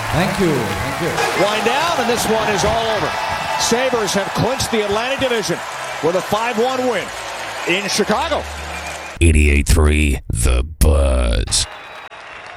Thank you. Thank you. Wind down, and this one is all over. Sabres have clinched the Atlantic Division with a 5-1 win in Chicago. 88.3 The